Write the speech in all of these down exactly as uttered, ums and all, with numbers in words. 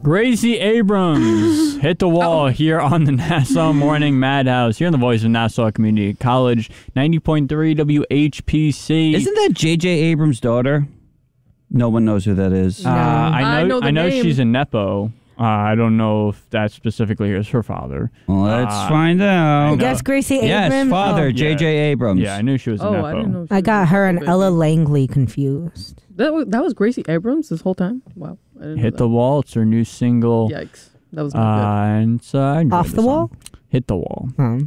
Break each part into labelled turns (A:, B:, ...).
A: Gracie Abrams hit the wall oh. here on the Nassau Morning Madhouse, here on the voice of Nassau Community College, ninety point three W H P C.
B: Isn't that J J Abrams' daughter? No one knows who that is.
A: Uh, I know,
C: I know,
A: I know she's a Nepo. Uh, I don't know if that specifically is her father.
B: Well, let's
A: uh,
B: find out.
D: I guess Gracie Abrams.
B: Yes, father,
D: oh.
B: J J Abrams.
A: Yeah, I knew she was a
C: oh,
A: Nepo.
C: I didn't know.
D: I got her and Ella Langley confused.
C: That was, that was Gracie Abrams this whole time? Wow. I didn't
A: Hit
C: know
A: the Wall. It's her new single.
C: Yikes. That was
A: Uh,
C: not
A: and so I enjoyed
D: Off the
A: song.
D: Wall?
A: Hit the Wall.
D: Um.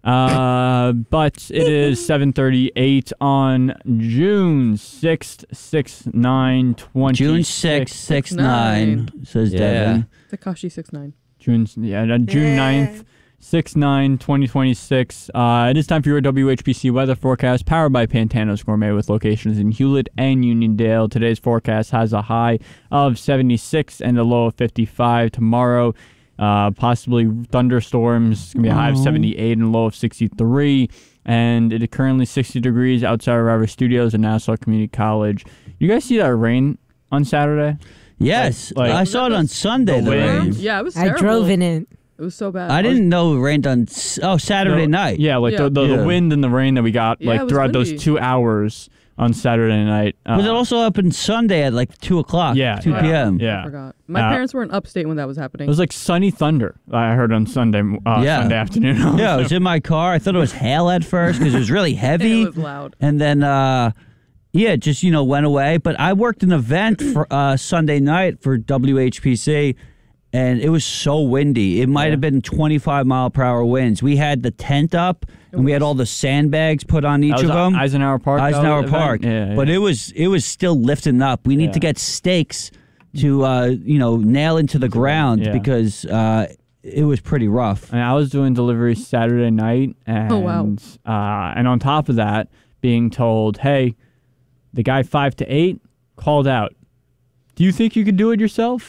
A: Uh, but it is seven thirty-eight on June sixth, six nine twenty.
B: June sixth, six nine, says
E: Yeah.
B: Devin.
C: good. Tekashi six nine.
A: June, yeah, uh, June ninth, six nine twenty twenty-six. Uh, it is time for your W H P C weather forecast, powered by Pantano's Gourmet with locations in Hewlett and Uniondale. Today's forecast has a high of seventy-six and a low of fifty-five. Tomorrow, uh, possibly thunderstorms. It's going to be a high of seventy-eight and a low of sixty-three. And it is currently sixty degrees outside of our studios at Nassau Community College. You guys see that rain on Saturday?
B: Yes,
A: Like-
B: I saw it on Sunday.
A: The
B: The
A: wind.
B: rain.
C: Yeah, it was
D: I
C: terrible.
D: drove in it.
C: It was so bad.
B: I didn't know it rained on s- oh Saturday
A: No,
B: night.
A: Yeah, like
C: Yeah.
A: The, the,
B: Yeah.
A: the wind and the rain that we got
C: Yeah, it
A: like
C: was
A: throughout
C: windy.
A: those two hours on Saturday night. Uh,
B: Was it also up in Sunday at like two o'clock?
A: Yeah,
B: two
A: yeah.
B: p.m.
C: I
A: Yeah.
C: forgot. My
A: Uh,
C: parents were in upstate when that was happening.
A: It was like sunny thunder. I heard on Sunday uh,
B: Yeah.
A: Sunday afternoon.
B: Yeah, I was in my car. I thought it was hail at first because it was really heavy.
C: It was loud.
B: And then, uh, yeah, it just, you know, went away. But I worked an event for uh, Sunday night for W H P C, and it was so windy. It might
A: Yeah.
B: have been twenty-five mile per hour winds. We had the tent up, and we had all the sandbags put on each
A: That was
B: of them.
A: Eisenhower Park. that
B: Eisenhower
A: event?
B: Park.
A: Yeah,
B: But
A: yeah.
B: it was it was still lifting up. We need
A: Yeah.
B: to get stakes to, uh, you know, nail into the ground
A: Yeah.
B: because uh, it was pretty rough.
A: And I was doing deliveries Saturday night, and
C: Oh, wow.
A: uh, and on top of that, being told, hey, the guy five to eight called out. Do you think you could do it yourself?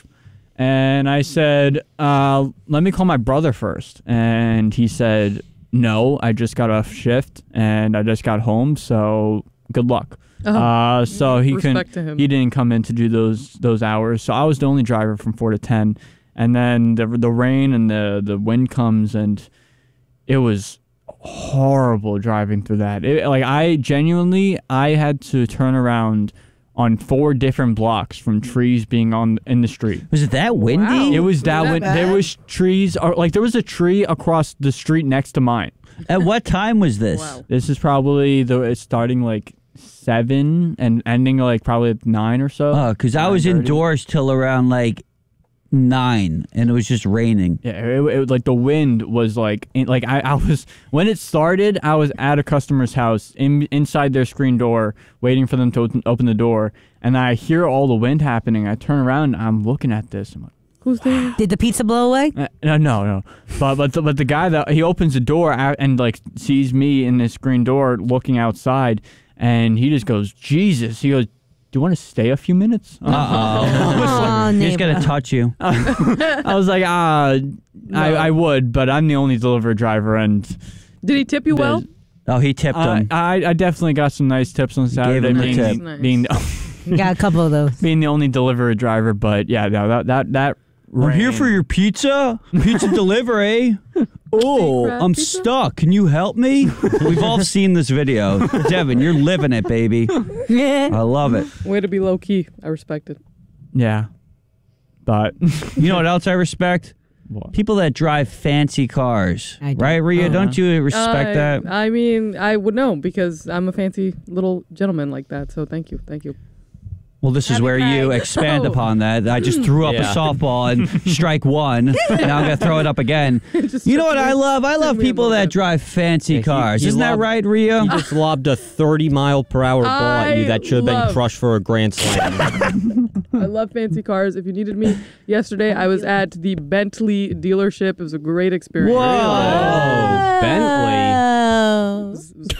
A: And I said, uh, let me call my brother first. And he said, no, I just got off shift and I just got home, so good luck.
C: Oh,
A: Uh, so he
C: respect to
A: couldn't.
C: him.
A: He didn't come in to do those those hours. So I was the only driver from four to ten, and then the the rain and the the wind comes, and it was horrible driving through that. It, like I genuinely, I had to turn around on four different blocks from trees being on in the street.
B: Was it that windy?
C: Wow.
A: It was that
C: that
A: wind. There
C: bad?
A: was trees, or like there was a tree across the street next to mine.
B: At what time was this?
C: Wow.
A: This is probably the it's starting like seven and ending like probably at nine or so.
B: Oh, because I was
A: nine thirty.
B: indoors till around like nine, and it was just raining.
A: Yeah, it, it, like the wind was like, in, like I, I was when it started. I was at a customer's house in inside their screen door, waiting for them to open, open the door, and I hear all the wind happening. I turn around, and I'm looking at this. I'm like,
C: Who's there?
D: Did the pizza blow away?
A: Uh, no, no, no. But but the, but the guy that he opens the door out and like sees me in this screen door looking outside, and he just goes, Jesus. He goes, do you want to stay a few minutes?
B: Uh oh.
D: Oh,
B: He's
D: neighbor.
B: gonna touch you.
A: I was like, ah, I, I would, but I'm the only delivery driver, and
C: Did he tip you well?
A: there's-
B: Oh, he tipped
A: I,
B: him.
A: I I definitely got some nice tips on Saturday.
B: him a
A: being,
B: tip.
C: Nice.
A: being
D: Got a couple of those.
A: being the only delivery driver, but yeah, no, that that that.
B: I'm here
A: rain-
B: for your pizza. Pizza delivery. Oh,
C: crab
B: I'm
C: pizza?
B: stuck. Can you help me? We've all seen this video. Devin, you're living it, baby.
D: Yeah.
B: I love it.
C: Way to be low key. I respect it.
A: Yeah, but
B: You know what else I respect?
A: what?
B: People that drive fancy cars.
D: I do.
B: Right, Rhea?
A: Uh-huh.
B: Don't you respect
C: Uh,
B: that?
C: I mean, I would know because I'm a fancy little gentleman like that. So thank you, thank you.
B: Well, this is
D: Happy
B: where you
D: Pride.
B: expand
C: Oh.
B: upon that. I just threw up
E: Yeah.
B: a softball and strike one. Now I'm going to throw it up again.
C: Just
B: You know
C: took
B: what
C: me-
B: I love? I
C: took
B: love
C: me a
B: people that
C: moment.
B: drive fancy
E: Yeah, he-
B: cars.
E: he
B: Isn't that
E: loved-
B: right, Rhea?
E: He just lobbed a thirty mile per hour ball at you that should have been
C: love-
E: crushed for a grand slam.
C: I love fancy cars. If you needed me yesterday, I was at the Bentley dealership. It was a great experience.
E: Oh, Bentley.
D: Oh.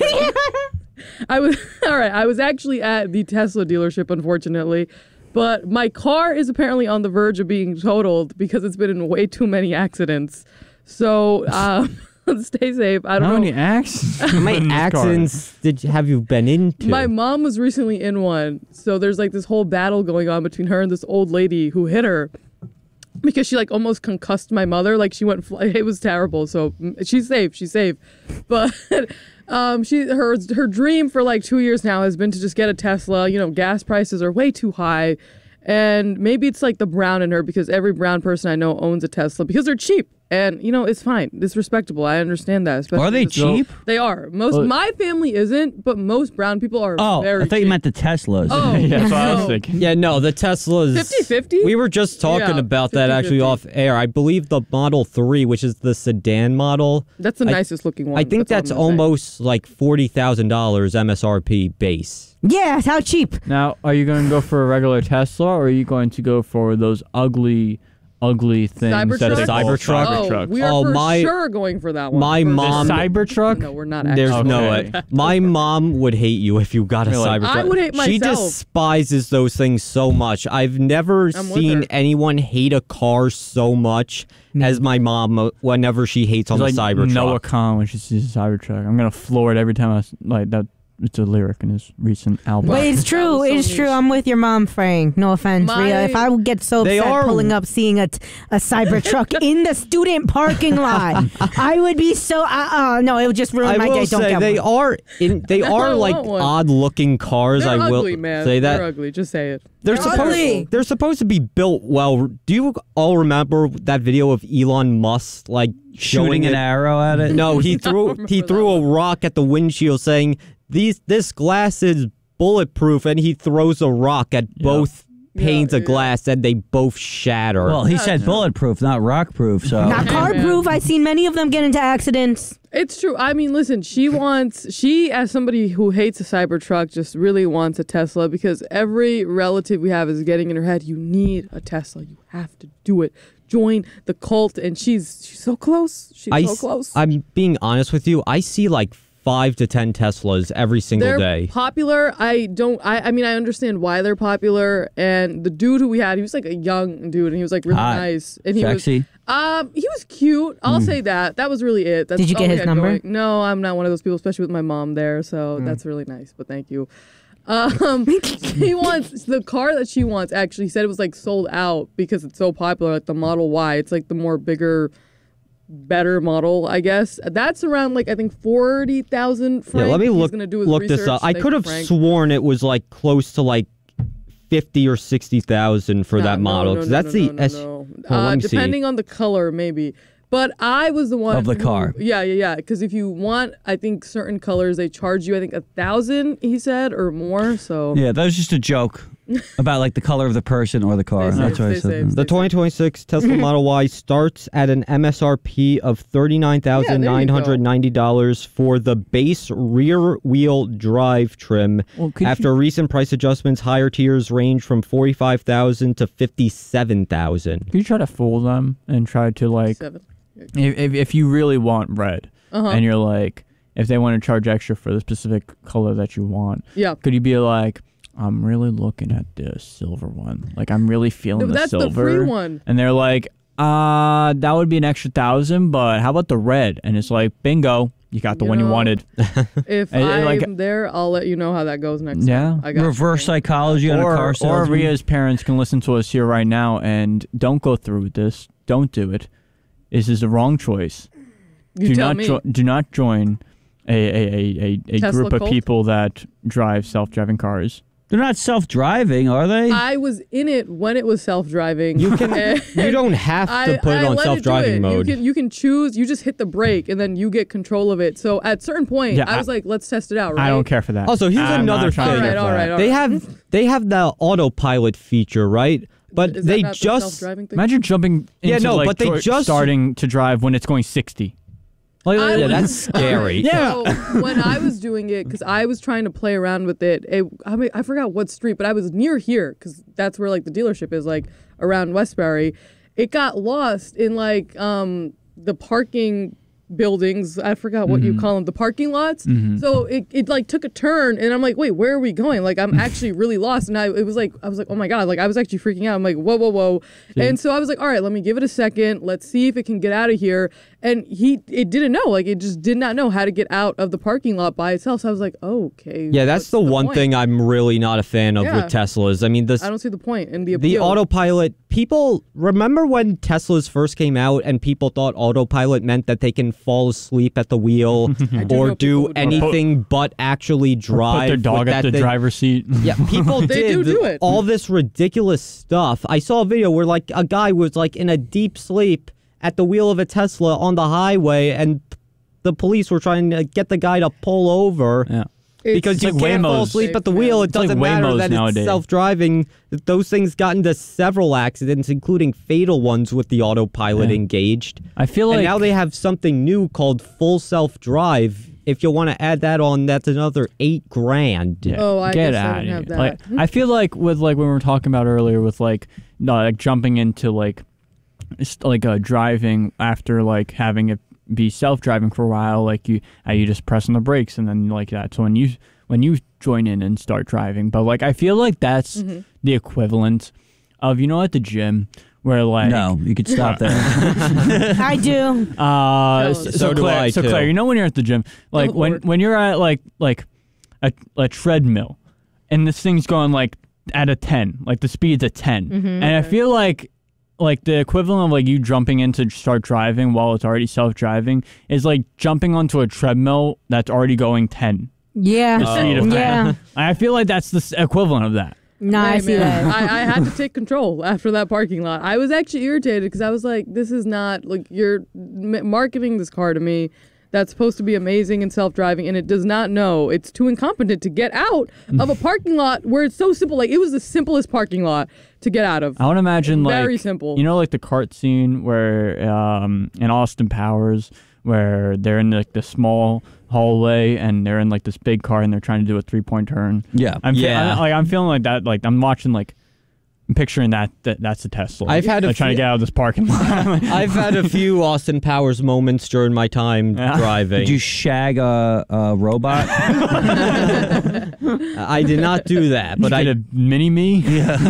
C: I was all right. I was actually at the Tesla dealership, unfortunately, but my car is apparently on the verge of being totaled because it's been in way too many accidents. So um, stay safe. I don't
A: How
C: know.
A: many accidents?
E: How many accidents did you, have you been into?
C: My mom was recently in one, so there's like this whole battle going on between her and this old lady who hit her. because she like almost concussed my mother. Like she went, fly- it was terrible. So mm, she's safe, she's safe. But um, she her her dream for like two years now has been to just get a Tesla. You know, gas prices are way too high, and maybe it's like the brown in her because every brown person I know owns a Tesla because they're cheap. And, you know, it's fine. It's respectable. I understand that.
B: Are they
C: especially-
B: cheap?
C: They are. Most
A: Well-
C: my family isn't, but most brown people are
B: Oh,
C: very
B: I thought
C: cheap.
B: you meant the Teslas.
C: Oh,
A: yeah, that's what I was
C: no.
A: thinking.
E: Yeah, no, the Teslas.
C: fifty-fifty?
E: We were just talking
C: Yeah,
E: about that actually off
C: fifty-fifty.
E: air. I believe the Model three, which is the sedan model,
C: That's the
E: I-
C: nicest looking one.
E: I think that's,
C: all I'm gonna say.
E: almost like forty thousand dollars M S R P base.
D: Yeah, how cheap?
A: Now, are you going to go for a regular Tesla, or are you going to go for those ugly, ugly things
C: Cybertruck?
A: that they call
E: Cybertruck?
C: Oh,
A: Cybertrucks?
C: we are
E: Oh,
C: for
E: my-
C: sure going for that one.
E: my
C: For-
E: mom-
A: The Cybertruck?
C: No, we're not actually.
E: There's no
A: Okay.
E: way. My mom would hate you if you got a
A: Really?
E: Cybertruck.
C: I would hate
E: She
C: myself.
E: despises those things so much. I've never
C: I'm with
E: seen
C: her.
E: anyone hate a car so much as my mom uh, whenever she hates on
A: It's
E: the
A: like
E: Cybertruck.
A: Noah Khan when she sees a Cybertruck. I'm going to floor it every time I s- like that. It's a lyric in his recent album.
D: But it's
C: That
D: true.
C: was so
D: It's true.
C: niche.
D: I'm with your mom, Frank. No offense,
C: My-
D: Rhea. If I would get so
E: They
D: upset
E: are-
D: pulling up, seeing a, t- a Cybertruck in the student parking lot, I would be so. Uh, uh, no, it would just ruin
E: I
D: my
E: will
D: day. Don't
E: say
D: get
E: they
D: one.
E: are in, they
C: No,
E: are
C: I
E: like
C: want one.
E: odd looking cars.
C: They're
E: I will
C: ugly, man.
E: say that
C: They're ugly. Just say it.
E: they're
D: They're
E: supposed
D: ugly.
E: they're supposed to be built well. Do you all remember that video of Elon Musk like showing
B: Shooting an
E: it?
B: arrow at it.
E: No, he threw he
C: remember
E: threw
C: that
E: a rock at the windshield, saying these this glass is bulletproof, and he throws a rock at both panes
C: Yeah,
E: of
C: yeah.
E: glass, and they both shatter.
B: Well, he
C: Yeah,
B: said bulletproof, not rockproof. So
D: Not
C: Hey,
D: car
C: man.
D: proof. I've seen many of them get into accidents.
C: It's true. I mean, listen, she wants, she, as somebody who hates a Cybertruck, just really wants a Tesla because every relative we have is getting in her head, you need a Tesla. You have to do it. Join the cult. And she's she's so close. She's
E: I
C: so
E: s-
C: close.
E: I'm being honest with you. I see like five to ten Teslas every single
C: They're
E: day.
C: popular. I don't, I, I mean, I understand why they're popular. And the dude who we had, he was like a young dude and he was like really
B: Hot.
C: nice. And he
B: sexy.
C: was, um, he was cute. I'll say that. That was really it. That's
D: Did you
C: all
D: get
C: we
D: his
C: had
D: number?
C: going. No, I'm not one of those people, especially with my mom there. So that's really nice. But thank you. Um, she wants the car that she wants. Actually, said it was like sold out because it's so popular. Like the Model Y, it's like the more bigger, better model, I guess. That's around like I think forty thousand.
E: Yeah, let me
C: He's
E: look
C: gonna do his
E: look this
C: research.
E: up. I
C: Thank
E: could
C: you,
E: have
C: Frank.
E: sworn it was like close to like fifty or sixty thousand for
C: No,
E: that
C: no,
E: model.
C: no,
E: 'cause
C: no,
E: that's
C: no,
E: the
C: no, no,
E: S-
C: no.
E: Hold on,
C: Uh,
E: let me see.
C: depending on the color, maybe. But I was the one
B: Of the
C: who-
B: car.
C: Yeah, yeah, yeah. Because if you want, I think certain colors they charge you. I think a thousand, he said, or more. So
B: Yeah, that was just a joke about like the color of the person or the car.
C: Stay
B: That's
C: safe,
B: what I
C: stay
B: said.
C: safe.
E: The twenty twenty-six Tesla Model Y starts at an M S R P of thirty-nine thousand nine hundred ninety dollars for the base rear-wheel drive trim.
A: Well, could
E: After recent price adjustments, higher tiers range from forty-five thousand dollars to fifty-seven thousand dollars.
A: Could you try to fool them and try to like,
C: seven.
A: if, if, if you really want red,
C: Uh-huh.
A: and you're like, if they want to charge extra for the specific color that you want,
C: Yeah.
A: could you be like, I'm really looking at the silver one. Like, I'm really feeling
C: No,
A: the
C: that's the
A: silver.
C: free one.
A: And they're like, uh, that would be an extra thousand, but how about the red? And it's like, bingo, you got the
C: You
A: one you
C: know,
A: wanted.
C: If
A: And- and,
C: I'm
A: like-
C: there, I'll let you know how that goes next
A: Yeah.
C: time. I got you.
B: Reverse psychology on a
A: Or,
B: car
A: or
B: salesman.
A: Ria's parents can listen to us here right now and don't go through with this. Don't do it. This is the wrong choice.
C: You
A: do
C: tell
A: not
C: me.
A: jo- do not join a a, a, a, a
C: Tesla
A: group of
C: cult?
A: people that drive self-driving cars.
B: They're not self-driving, are they?
C: I was in it when it was self-driving.
E: You can you don't have to
C: I-
E: put it
C: I
E: on
C: let
E: self-driving
C: do it.
E: mode.
C: You can, you can choose. You just hit the brake and then you get control of it. So at certain point,
A: Yeah,
C: I
A: I-
C: was like, let's test it out, right?
A: I don't care for that.
E: Also, here's
A: I'm
E: another
A: not trying to
E: thing.
A: get
C: All
A: for
C: right,
A: that.
C: all
E: They have they have the autopilot feature, right? But
C: Is
E: they
C: that not the
E: just
C: self-driving thing?
A: Imagine jumping into
E: Yeah, no,
A: like
E: but they
A: dro-
E: just-
A: starting to drive when it's going sixty. Like,
C: I
E: yeah,
C: was-
E: that's scary.
A: Yeah.
C: So when I was doing it, because I was trying to play around with it, it I mean, I forgot what street, but I was near here because that's where like the dealership is, like around Westbury. It got lost in like um the parking buildings. I forgot what you call them, the parking lots. So it, it like took a turn, and I'm like, wait, where are we going? Like I'm actually really lost, and I it was like I was like, oh my god, like I was actually freaking out. I'm like, whoa, whoa, whoa, and so I was like, all right, let me give it a second. Let's see if it can get out of here. And he it didn't know, like it just did not know how to get out of the parking lot by itself. So I was like, okay,
E: Yeah, that's
C: what's
E: the, one
C: point?
E: thing I'm really not a fan of
C: Yeah.
E: with Teslas. I mean, this
C: I don't see the point in the
E: the
C: appeal.
E: autopilot people remember when Teslas first came out and people thought autopilot meant that they can fall asleep at the wheel
C: do
E: or
C: know people
E: do
C: who do
E: anything but actually drive.
A: Put their dog
E: with
A: at
E: that
A: the
E: thing.
A: driver's seat.
E: Yeah, people
C: They
E: did
C: do do it.
E: all this ridiculous stuff. I saw a video where like a guy was like in a deep sleep at the wheel of a Tesla on the highway, and the police were trying to get the guy to pull over.
A: Yeah.
E: Because
A: It's
E: you
A: like
E: can't fall
A: Waymos.
E: asleep at the wheel. It
A: It's like
E: doesn't matter
A: Waymos
E: that
A: nowadays.
E: it's self-driving. Those things got into several accidents, including fatal ones with the autopilot
A: Yeah.
E: engaged.
A: I feel like
E: And now they have something new called full self-drive. If you want to add that on, that's another eight grand.
A: Yeah,
C: Oh, I
A: get
C: guess I
A: out
C: don't
A: of
C: have
A: here.
C: that.
A: Like, I feel like with like when we were talking about earlier with like no, like jumping into like it's like uh, driving after like having it be self-driving for a while, like you uh, you just press on the brakes and then like that. So when you when you join in and start driving, but like I feel like that's
C: Mm-hmm.
A: the equivalent of, you know, at the gym where like
B: No, you could stop there.
D: I do.
A: Uh,
C: No,
A: so,
C: so
A: so
E: do
A: Claire,
E: I,
A: so
E: too.
A: Claire, you know when you're at the gym, like
C: Oh,
A: when
C: Lord.
A: when you're at like like a, a treadmill, and this thing's going like at a ten, like the speed's a ten, and I feel like like the equivalent of like you jumping in to start driving while it's already self-driving is like jumping onto a treadmill that's already going ten,
D: Yeah.
A: the speed of ten.
D: Yeah.
A: I feel like that's the s- equivalent of that.
D: No, I
C: Hey,
D: see
C: man,
D: that.
C: I, I had to take control after that parking lot. I was actually irritated because I was like, this is not, like, you're m- marketing this car to me that's supposed to be amazing and self-driving, and it does not know. It's too incompetent to get out of a parking lot where it's so simple. Like, it was the simplest parking lot to get out of.
A: I want to imagine like
C: Very simple.
A: You know, like the cart scene where um in Austin Powers, where they're in like the small hallway and they're in like this big car and they're trying to do a three point turn.
B: Yeah.
A: I'm fe-
E: Yeah.
A: I, like I'm feeling like that. Like I'm watching like. I'm picturing that, that that's a Tesla.
E: I've had a
A: like, trying to
E: few-
A: get out of this parking lot.
E: I've had a few Austin Powers moments during my time
A: Yeah.
E: driving.
B: Did you shag a, a robot?
E: I did not do that, but
A: but I
E: I
A: did a mini me.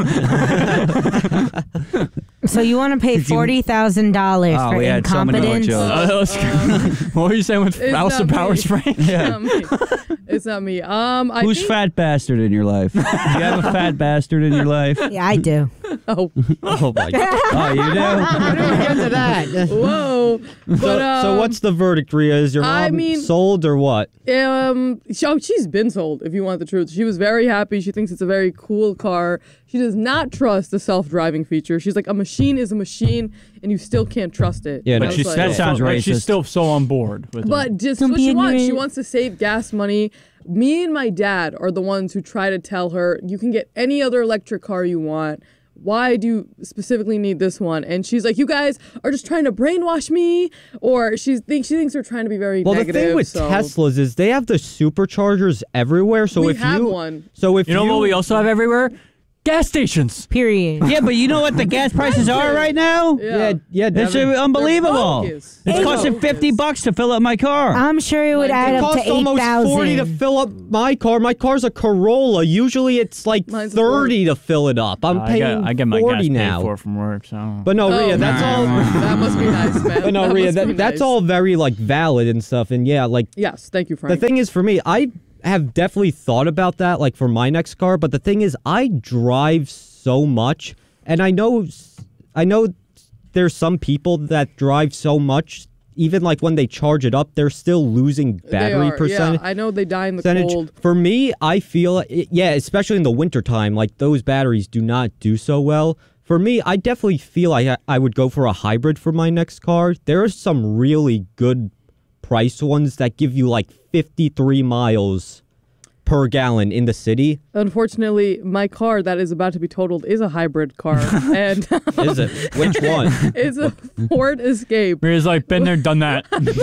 D: So you want to pay forty thousand dollars
B: Oh,
D: for
B: we had so many more
D: incompetence?
B: jokes.
A: Uh, let's- what were you saying with
C: It's
A: Austin
C: not
A: Powers,
C: me.
A: Frank?
C: It's not me. It's not me. Um, I
B: Who's
C: think,
B: fat bastard in your life? Do you have a fat bastard in your life?
D: Yeah, I do.
C: Oh,
E: oh my god.
B: Oh, you do?
E: How do we get to that?
C: whoa. But,
E: So,
C: um,
E: so what's the verdict, Rhea? Is your mom
C: I mean-
E: sold or what?
C: Um, she, oh, she's been sold, if you want the truth. She was very happy. She thinks it's a very cool car. She does not trust the self-driving feature. She's like, a machine is a machine, and you still can't trust it.
E: Yeah,
C: And
E: no,
C: I
A: But
C: was
A: she's
C: like,
A: still
B: That sounds
A: but she's
B: racist.
A: still so on board with it.
C: But just
D: Don't
C: what
D: be
C: she wants. She
D: ignorant.
C: wants to save gas money. Me and my dad are the ones who try to tell her, you can get any other electric car you want. Why do you specifically need this one? And she's like, you guys are just trying to brainwash me, or she thinks she thinks we're trying to be very
E: Well,
C: negative.
E: the thing with
C: so.
E: Teslas is they have the superchargers everywhere. So
C: We
E: if
C: have
E: you,
C: one.
E: so if
A: you know what we also have everywhere? Gas stations.
D: Period.
B: Yeah, but you know what the gas prices are right now?
E: yeah, yeah,
B: It's
E: Devin.
B: uh, unbelievable.
C: bogus.
B: It's
C: They're
B: costing
C: bogus.
B: fifty bucks to fill up my car.
D: I'm sure it would
C: Mine
D: add
E: It
D: up to
E: costs
D: eight
E: almost forty to
D: thousand.
E: fill up my car. My car's a Corolla. Usually it's like
C: Mine's a
E: thirty to fill it up. I'm
A: I
E: paying
A: get, I get my
E: forty
A: gas
E: now.
A: paid for from work, so.
E: But no,
C: Oh,
E: Rhea, that's all.
C: that must be nice, man.
E: But no,
C: That
E: Rhea,
C: must be
E: that, that's
C: nice.
E: all very like valid and stuff. And yeah, like
C: Yes, thank you,
E: the
C: Frank.
E: thing is for me, I have definitely thought about that, like for my next car. But the thing is, I drive so much, and I know, I know, there's some people that drive so much. Even like when they charge it up, they're still losing
C: They
E: battery
C: are,
E: percentage.
C: Yeah, I know they die in the
E: percentage.
C: cold.
E: For me, I feel yeah, especially in the wintertime, like those batteries do not do so well. For me, I definitely feel I I would go for a hybrid for my next car. There are some really good price ones that give you like fifty-three miles per gallon in the city.
C: Unfortunately, my car that is about to be totaled is a hybrid car, and
E: Is it? Which one?
C: it's a Ford Escape.
A: Maria's like, been there, done that.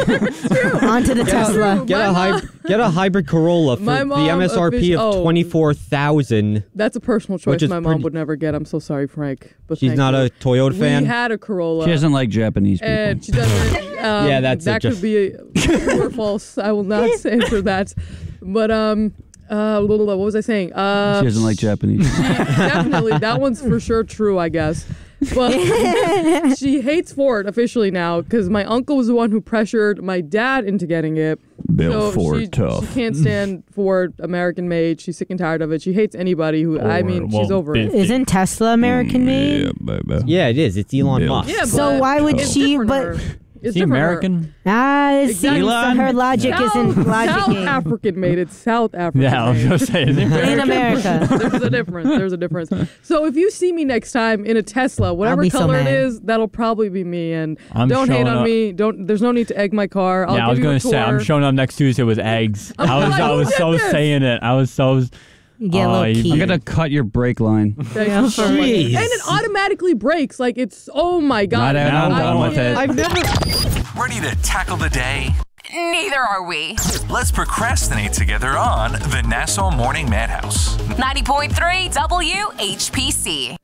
D: Onto the Tesla.
E: Get
C: My
E: a
C: mom-
E: hybrid. Get a hybrid Corolla for
C: My
E: the
C: mom
E: M S R P
C: offici-
E: of
C: oh.
E: twenty-four thousand.
C: That's a personal choice
E: is
C: my mom
E: pretty-
C: would never get. I'm so sorry, Frank. But
E: She's
C: thank
E: not
C: you.
E: a Toyota
C: We
E: fan.
C: had a Corolla.
B: She doesn't like Japanese people.
C: and she doesn't. Um,
E: Yeah, that's
C: that
E: it,
C: could be a, true or false. I will not answer that. But um, uh, blah, blah, blah, what was I saying? Uh,
B: she doesn't like Japanese.
C: definitely, that one's for sure true. I guess. But she hates Ford officially now because my uncle was the one who pressured my dad into getting it.
A: Bill
C: so
A: Ford
C: she,
A: tough.
C: She can't stand Ford American made. She's sick and tired of it. She hates anybody who. I mean,
A: well,
C: she's over it.
D: Isn't Tesla American made?
A: baby.
E: Yeah, it is. It's Elon
A: Bill.
E: Musk.
C: Yeah,
D: So
C: but
D: why would
C: it's
D: she-
C: different
D: but-
C: her. It's
A: Is he
C: different her.
A: American?
D: Ah, it
C: Exactly.
D: seems
B: Elon?
D: her logic
C: South,
D: isn't
C: South
D: logicking.
C: African made. It's South African
A: Yeah, I was
C: made.
A: going to say. Is he
D: In
A: American?
D: America.
C: There's a difference. There's a difference. So if you see me next time in a Tesla, whatever
D: be so
C: color it
D: mad.
C: is, that'll probably be me. And
A: I'm
C: don't hate
A: showing
C: on
A: up-
C: me. Don't. There's no need to egg my car. I'll
A: Yeah, I was
C: give you
A: going
C: a
A: to say, I'm
C: tour.
A: showing up next Tuesday with eggs. I was,
C: like,
A: I
C: who
A: was
C: did
A: so
C: this?
A: saying it. I was so.
D: You get a
A: Oh,
D: little
A: you-
D: key.
B: I'm gonna cut your brake line.
C: Thank
D: Yeah,
C: you so
D: for
C: much.
B: real.
C: And it automatically brakes. Like it's. Oh my god.
B: Not at
A: Now I'm
B: all.
A: done with it.
E: I've never.
F: Ready to tackle the day?
G: Neither are we.
F: Let's procrastinate together on the Nassau Morning Madhouse.
G: ninety point three W H P C.